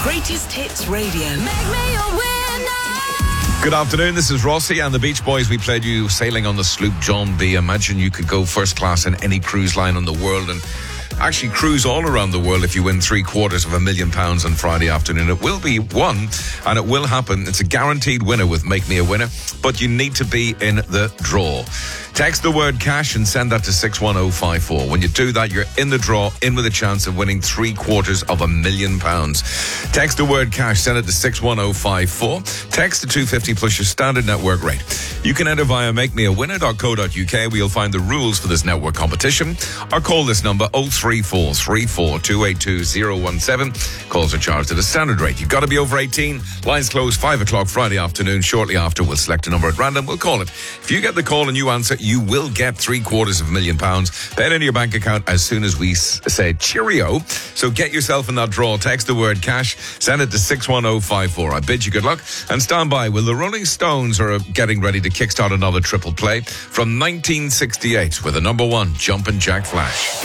Greatest Hits Radio. Make me a winner. Good afternoon, this is Rossi and the Beach Boys. We played you Sailing on the Sloop John B. Imagine you could go first class in any cruise line on the world and actually cruise all around the world if you win £750,000 on Friday afternoon. It will be won and it will happen. It's a guaranteed winner with Make Me a Winner, but you need to be in the draw. Text the word cash and send that to 61054. When you do that, you're in the draw, in with a chance of winning £750,000. Text the word cash, send it to 61054. Text to 250 plus your standard network rate. You can enter via makemeawinner.co.uk where you'll find the rules for this network competition. Or call this number 03434 282 017. Calls are charged at a standard rate. You've got to be over 18. Lines close 5 o'clock Friday afternoon. Shortly after, we'll select a number at random. We'll call it. If you get the call and you answer, you will get £750,000 paid into your bank account as soon as we say cheerio. So get yourself in that draw. Text the word cash. Send it to 61054. I bid you good luck and stand by. Well, the Rolling Stones are getting ready to kickstart another triple play from 1968 with the number one Jumpin' Jack Flash.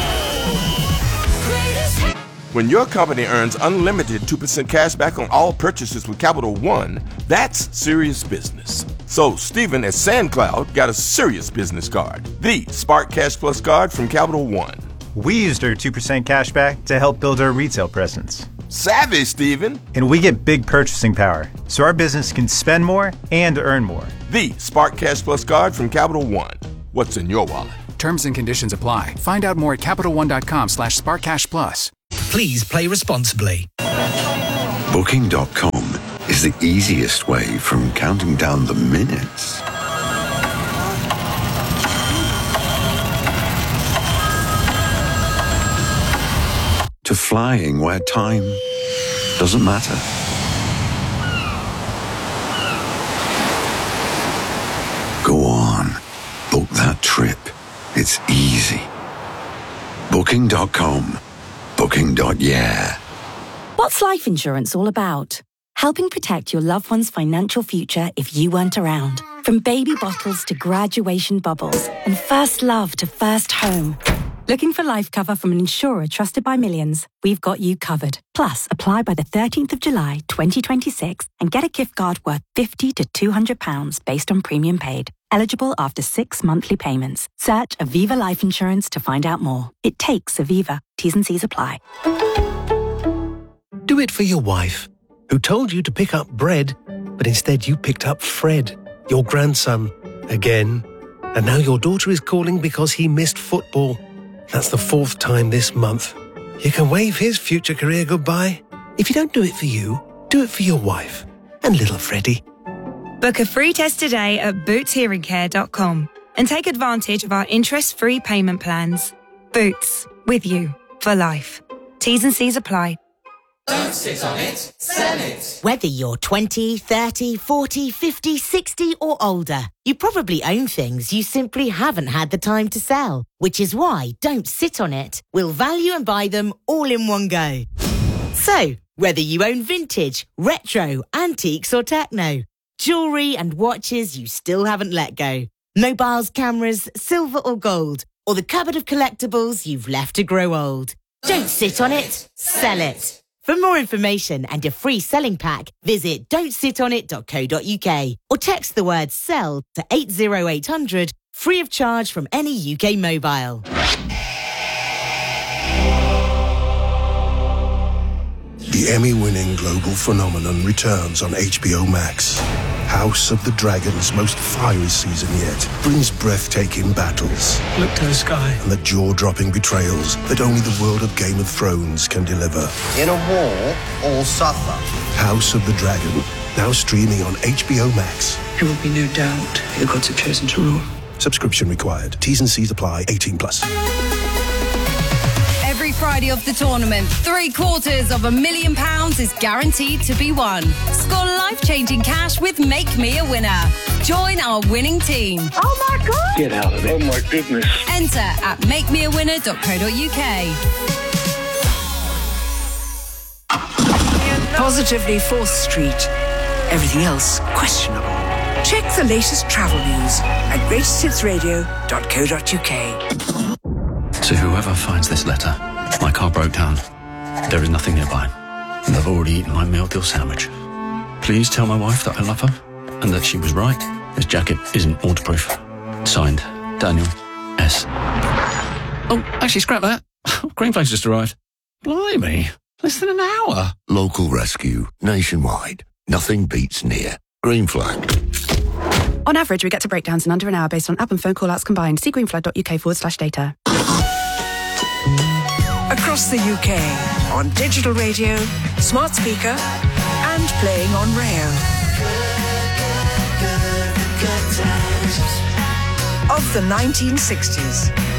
When your company earns unlimited 2% cash back on all purchases with Capital One, that's serious business. So Stephen at SandCloud got a serious business card, the Spark Cash Plus card from Capital One. We used our 2% cash back to help build our retail presence. Savvy, Stephen. And we get big purchasing power, so our business can spend more and earn more. The Spark Cash Plus card from Capital One. What's in your wallet? Terms and conditions apply. Find out more at CapitalOne.com/SparkCashPlus. Please play responsibly. Booking.com is the easiest way from counting down the minutes to flying where time doesn't matter. Go on, book that trip. It's easy. Booking.com. Booking.yeah. What's life insurance all about? Helping protect your loved one's financial future if you weren't around. From baby bottles to graduation bubbles and first love to first home. Looking for life cover from an insurer trusted by millions? We've got you covered. Plus, apply by the 13th of July 2026 and get a gift card worth £50 to £200 based on premium paid. Eligible after 6 monthly payments. Search Aviva Life Insurance to find out more. It takes Aviva. T's and C's apply. Do it for your wife, who told you to pick up bread, but instead you picked up Fred, your grandson, again. And now your daughter is calling because he missed football. That's the 4th time this month. You can wave his future career goodbye. If you don't do it for you, do it for your wife and little Freddie. Book a free test today at bootshearingcare.com and take advantage of our interest-free payment plans. Boots, with you for life. T's and C's apply. Don't sit on it, sell it. Whether you're 20, 30, 40, 50, 60 or older, you probably own things you simply haven't had the time to sell, which is why Don't Sit on It will value and buy them all in one go. So, whether you own vintage, retro, antiques or techno, jewellery and watches you still haven't let go, mobiles, cameras, silver or gold, or the cupboard of collectibles you've left to grow old. Don't sit on it, sell it. For more information and a free selling pack, visit don'tsitonit.co.uk or text the word SELL to 80800 free of charge from any UK mobile. The Emmy-winning global phenomenon returns on HBO Max. House of the Dragon's most fiery season yet brings breathtaking battles. Look to the sky. And the jaw-dropping betrayals that only the world of Game of Thrones can deliver. In a war, all suffer. House of the Dragon, now streaming on HBO Max. There will be no doubt the gods have chosen to rule. Subscription required. T's and C's apply. 18+. Every Friday of the tournament, £750,000 is guaranteed to be won. Score life-changing cash with Make Me a Winner. Join our winning team. Oh my God! Get out of it. Oh my goodness. Enter at makemeawinner.co.uk. Positively 4th Street. Everything else questionable. Check the latest travel news at greatesthitsradio.co.uk. To whoever finds this letter, my car broke down. There is nothing nearby. and I've already eaten my meal deal sandwich. Please tell my wife that I love her and that she was right. This jacket isn't waterproof. Signed, Daniel S. Oh, actually, scrap that. Greenflag's just arrived. Blimey, less than an hour. Local rescue, nationwide. Nothing beats near. Green Flag. On average, we get to breakdowns in under an hour based on app and phone call-outs combined. See greenflag.uk/data. Across the UK, on digital radio, smart speaker, and playing on rail. Of the 1960s.